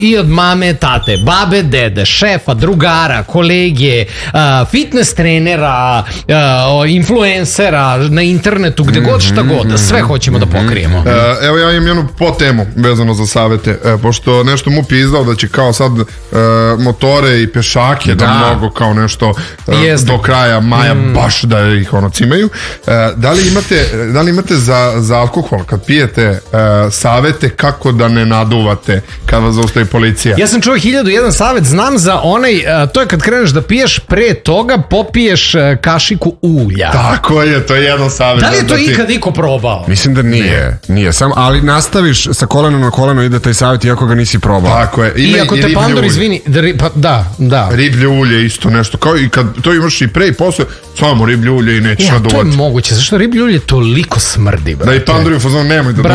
i od mame, tate, babe, dede, šefa, drugara, kolege, fitness trenera, influencera na internetu, gde god šta god, sve hoćemo da pokrijemo. Evo ja imam jednu potemu vezano za savete, pošto nešto MUP je izdao da će kao sad motore i pešake da mogu kao nešto do kraja maja baš da ih cimaju. Da li imate za alkohol kad pijete savete kako da ne naduvate kad vas zaustavi policija? Ja sam čuo 1001 savet, znam za onaj, to je kad kreneš da piješ, pre toga popiješ kašiku ulja. Tako je, to je jedan savet. Da li je to ikad iko probao? Mislim da nije samo, ali nastaviš sa kolena na koleno ide taj savjet iako ga nisi probao. Tako je. I ako te Pandor izvini, da. Riblje ulje isto nešto, kao i kad to imaš i pre i posle, samo riblje ulje i nećeš naduvati. To je moguće, zašto riblje ulje toliko smrdi, brate. Da i Pandor je u fazonu, nemoj da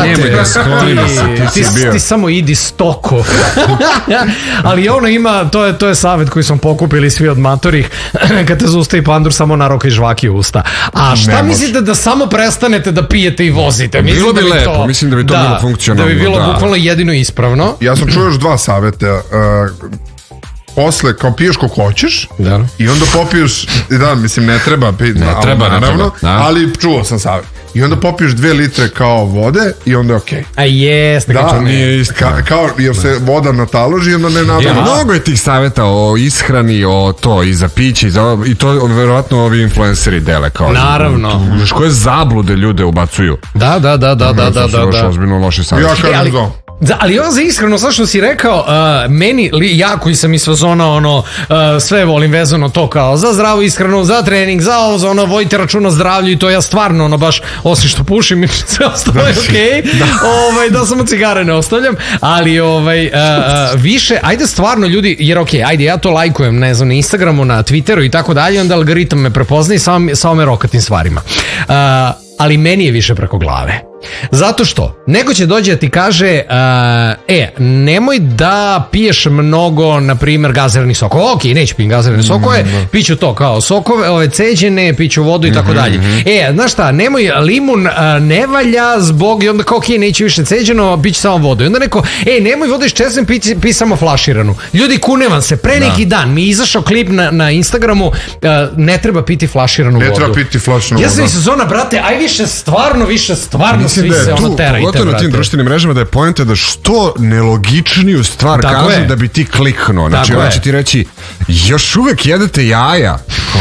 ti samo idi stoko. Ali ono ima, to je savjet koji smo pokupili svi od matorih, kad te zaustavi Pandur, samo naroka i žvaki usta. A šta mislite da samo prestanete da pijete i vozite? Bilo bi lepo, mislim da bi to bilo funkcionalno. Da bi bilo bukvalno jedino ispravno. Ja sam čuo još dva savjeta. Posle, kao piješ kako hoćeš i onda popiješ, mislim ne treba naravno, ali čuo sam savjet. I onda popiješ 2 litre kao vode i onda je okej. A jeste, nije isto. Kao jer se voda nataloži i onda ne nadava. Mnogo je tih savjeta o ishrani, o to i za piće i to verovatno ovi influenceri dele kao. Naravno. Znaš koje zablude ljude ubacuju. Da. Ozbiljno loše savjeti. Ja kažem ali on za iskreno, sad što si rekao, meni, ja koji sam iz fazona sve volim vezano to kao za zdravu ishranu, za trening, za ovo, vojite računa o zdravlju i to ja stvarno, baš, osim što pušim i sve ostalo je okej, da samo cigare ne ostavljam, ali više, ajde stvarno ljudi, jer ajde, ja to lajkujem, ne znam, na Instagramu, na Twitteru i tako dalje, onda algoritam me prepozna i samo me roka tim stvarima. Ali meni je više preko glave. Zato što neko će dođe da ti kaže nemoj da piješ mnogo, na primjer, gaziranih sokova. Ok, neću pijem gazirane sokove, piću to kao sokove, ceđene, piću vodu i tako dalje. Znaš šta, nemoj, limun ne valja zbog, i onda kao ok, neću više ceđeno, piću samo vodu. I onda neko, nemoj vodu iz česem, pi samo flaširanu. Ljudi, kunevam se, pre neki dan mi je izašao klip na Instagramu, ne treba piti flaširanu vodu. Ne treba piti flaširanu vodu. Ja sam iz sezona, brate, aj više stvarno svi se terajte, pogotovo na tim društvenim mrežama da je poenta da što nelogičniju stvar kažu da bi ti kliknuo. Znači, ona će ti reći, još uvek jedete jaja.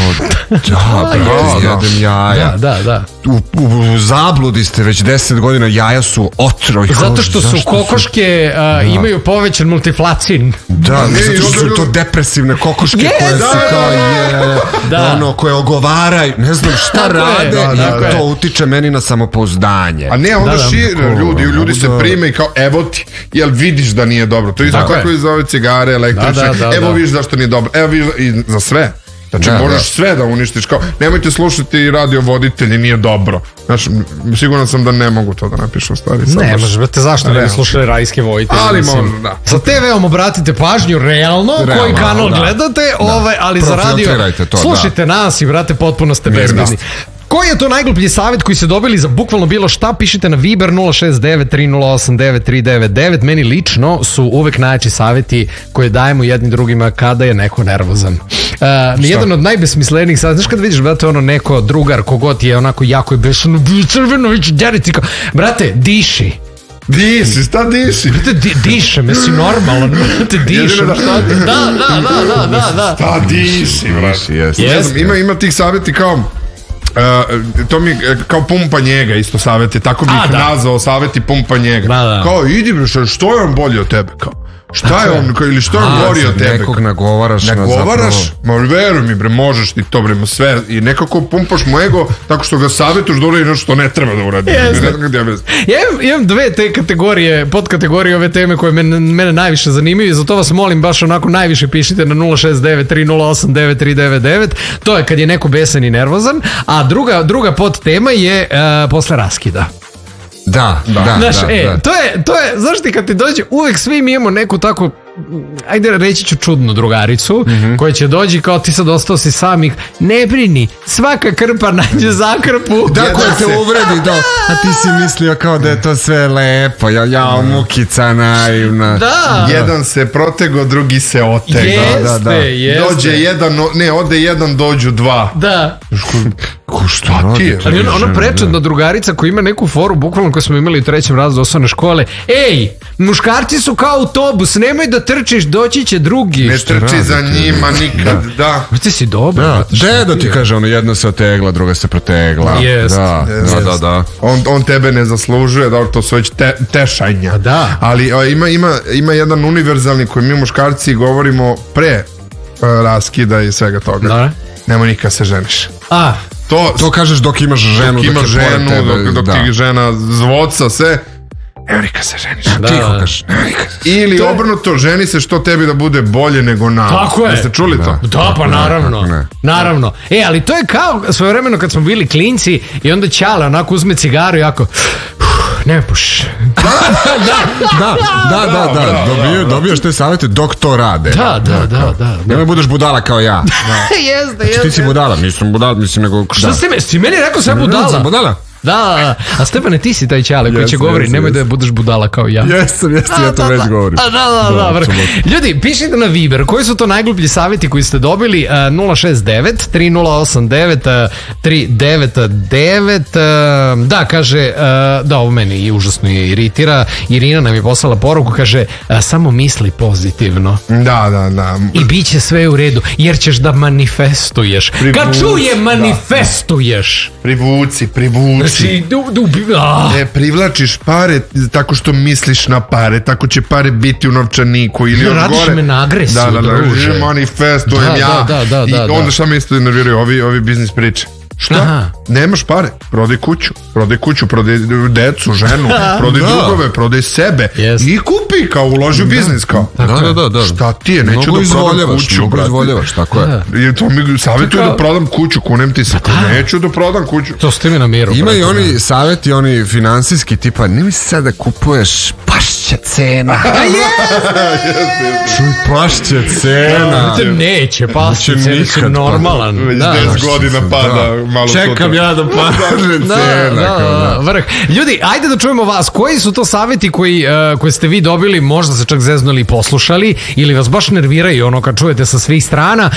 Jedem jaja. Da. U zabludi ste već 10 godina, jaja su otrov. Zato što su kokoške imaju povećan multiflacin. Da, zato što su to depresivne kokoške koje su kao koje ogovaraju, ne znam šta rade i to utiče meni na samopouzdanje. A ne, onda šire ljudi se prime i kao evo ti, jel vidiš da nije dobro. To je isto kako i za ove cigare električne, evo vidiš zašto nije dobro, evo vidiš i za sve. Znači možeš sve da uništiš, kao nemojte slušati radio voditelji, nije dobro. Znaš, siguran sam da ne mogu to da napišu stvari. Ne, možete, zašto ne bi slušali radijske voditelje? Ali možda, da. Sa TV-om obratite pažnju realno, koji kanal gledate, ali za radio slušajte nas i brate, potpuno ste bezbedni. Koji je to najgluplji savjet koji ste dobili za bukvalno bilo šta? Pišite na Viber 069-308-9399. Meni lično su uvek najjači savjeti koje dajemo jednim drugima kada je neko nervozan. Jedan od najbesmislenijih savjeta, znaš kad vidiš, brate, neko drugar, kogod je onako jako je besano, crveno, ići deriti, brate, diši. Diši, šta diši? Dišem, jesi normalan, brate, dišem. Da. Šta diši, brate? Ima tih savjeti kao... to mi kao pumpa njega isto savjeti, tako bih nazvao savjeti pumpa njega. Kao idi bre, što je on bolji od tebe, kao šta je on, ili što je on gori od tebe, nekog nagovaraš, ma veruj mi bre, možeš ti to bre, sve, i nekako pumpaš mu ego tako što ga savjetuš da uradi nešto što ne treba da uradi. Ja imam dve te kategorije, podkategorije ove teme koje mene najviše zanimaju i zato vas molim baš onako najviše pišite na 069-308-9399. To je kad je neko besan i nervozan, a druga podtema je posle raskida. Da. Znaš, to je, znaš ti kad ti dođe, uvek svi mi imamo neku tako ajde reći ću čudnu drugaricu, koja će dođi kao ti sad ostao si sam i ne brini, svaka krpa nađe zakrpu. Da, koja te uvredi, da. A ti si mislio kao da je to sve lepo, mukica naivna. Da. Jedan se protego, drugi se otego. Jeste. Dođe jedan, ode jedan, dođu dva. Da. Šta ti je? Ali ona prečedna drugarica koja ima neku foru, bukvalno koju smo imali u 3. razredu osnovne škole. Ej, muškarci su kao autobus, nemoj da trčiš, doći će drugi. Ne trči za njima nikad, da. Ti si dobro. Dedo ti kaže, ono, jedna se otegla, druga se protegla. Jest. Da. On tebe ne zaslužuje, da to su već tešanja. Da. Ali ima jedan univerzalni koji mi muškarci govorimo pre raskida i svega toga. Da. Nemoj nikad se ženiš. To kažeš dok imaš ženu. Dok ti žena zvoca sve. Evo nikad se ženiš. Tiho kažeš. Ili obrnuto, ženi se što tebi da bude bolje nego nama. Tako je. Jeste čuli to? Da, pa naravno. Ali to je kao svojevremeno kad smo bili klinci i onda Ćale onako uzme cigaru i jako... Ne puš. Da. Dobiješ te savjete dok to rade. Da. Nemoj budeš budala kao ja. Jeste. Ti si budala, nisam budala, mislim nego... Šta si meni rekao sve budala? Budala? Da, a Stefane, ti si taj Ćale koji će govori, nemoj da budeš budala kao ja. Jesam, ja to već govorim. Da. Ljudi, pišite na Viber, koji su to najgluplji savjeti koji ste dobili? 069-3089-399. Da, kaže, da, ovo meni i užasno je iritira. Irina nam je poslala poruku, kaže, samo misli pozitivno. Da. I bit će sve u redu, jer ćeš da manifestuješ. Kad čuje manifestuješ. Privuci. Privlačiš pare tako što misliš na pare, tako će pare biti u novčaniku ili još gore. Radiš me na agresiju, druže. Manifestujem ja. I onda šta me isto nerviraju ovi biznis priče. Šta? Nemaš pare? Prodaj kuću, prodaj decu, ženu, prodaj drugove, prodaj sebe i kupi, kao uloži u biznis, kao. Da. Šta ti je? Neću da prodam kuću. Mnogo izvoljavaš, tako je. To mi savjetuju da prodam kuću, kunem ti se. Neću da prodam kuću. To ste mi na miru. Ima i oni savjeti, oni finansijski, tipa, nemoj se sad da kupuješ, pašće cena. Pašće cena. Neće, pašće cena su normalan. Već 10 godina pada. Čekam ja da paže cena. Vrh. Ljudi, ajde da čujemo vas. Koji su to savjeti koje ste vi dobili, možda se čak zeznuli i poslušali, ili vas baš nerviraju ono kad čujete sa svih strana?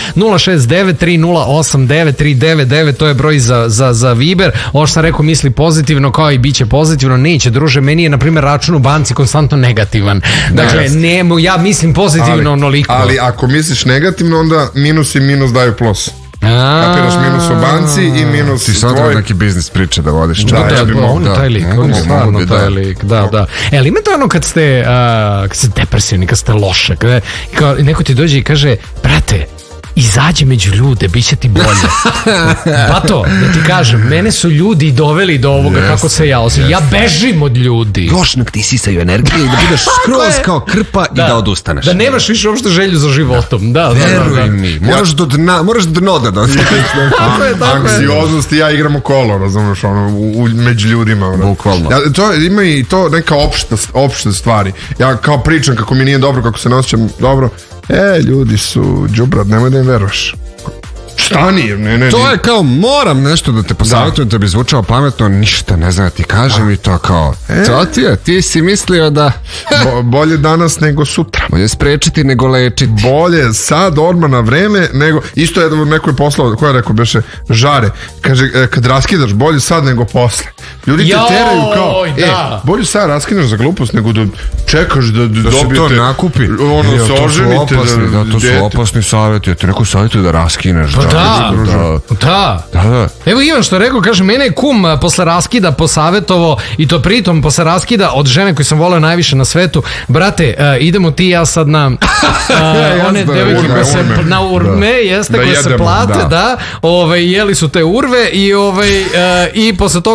069-3089-399, to je broj za Viber. Ovo što sam rekao, misli pozitivno, kao i bit će pozitivno. Neće, druže, meni je na primjer račun u banci konstantno negativan. Dakle, ja mislim pozitivno onoliko. Ali ako misliš negativno, onda minus i minus daju plus. Kapiraš minus u banci i minus ti sad tvoj... neki biznis priče da vodiš. On je taj lik, on je stvarno taj lik. Da. Ali ima to ono kad ste depresivni, kad ste loše, neko ti dođe i kaže, brate, izađi među ljude, bit će ti bolje. Bato, da ti kažem, mene su ljudi doveli do ovoga kako se ja osjećam. Ja bežim od ljudi. Još nek ti sisaju energije i da budeš skroz kao krpa i da odustaneš. Da nemaš više uopšte želju za životom. Veruj mi, moraš dno da dosjetiš. Anksioznost i ja igramo kolo, razumiješ, među ljudima. Bukvalno. Ima i to neka opšte stvari. Ja kao pričam kako mi nije dobro, kako se ne osjećam dobro. Ljudi su đubrad, nemoj da im veruješ. Šta nije? Ne. To je kao, moram nešto da te posavjetujem da bi zvučao pametno, ništa ne znam, ti kažem i to kao, to ti je, ti si mislio da... Bolje danas nego sutra. Bolje sprečiti nego lečiti. Bolje sad, odmah na vreme, nego... Isto je neko je poslao, ko je rekao, beše, Žare, kaže, kad raskidaš, bolje sad nego posle. Ljudi te teraju kao, bolje sad raskidaš za glupost nego da čekaš da dobijete... Da se to nakupi. Ono, se oženite. To su opasni savjeti, ja ti rekao savjetuju da raskineš. Da. Evo Ivan što rekao, kaže, mene je kum posle raskida posavjetovo i to pritom posle raskida od žene koju sam voleo najviše na svetu, brate, idemo ti i ja sad na one devojke koje se na urme, jeste, koje se plate, jeli su te urve i posle toga ne da sam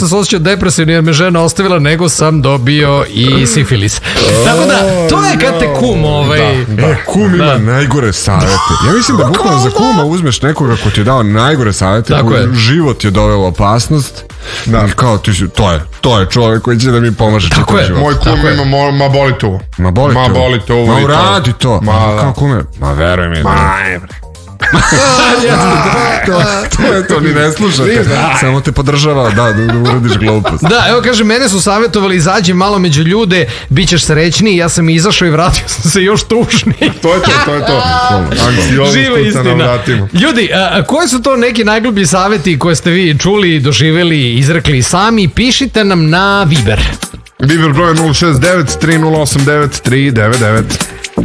sam se osjećao depresivno jer me žena ostavila, nego sam dobio i sifilis. Tako da, to je kad te kum kum ima najgore savete. Ja mislim da bukvalno za kuma uzmeš nekoga ko ti je dao najgore savete, život je doveo opasnost. Da. Kao to je čovjek koji će da mi pomaže. Tako je. Moj kum ima ma boli to. Ma boli to. Ma uradi to. Kao kume. Ma veruj mi. To ni ne slušate. Samo te podržava da uradiš glupost. Da, evo kaže, mene su savjetovali izađi malo među ljude, bit ćeš srećniji. Ja sam izašao i vratio sam se još tužniji. To je to. Živa istina. Ljudi, koji su to neki najglublji savjeti koje ste vi čuli, doživjeli, izrekli sami? Pišite nam na Viber. Viber broj 069 3089 399.